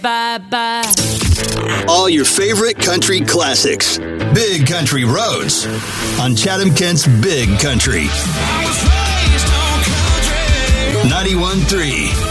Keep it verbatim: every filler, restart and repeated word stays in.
Bye bye. All your favorite country classics. Big Country Roads on Chatham Kent's Big Country. ninety-one point three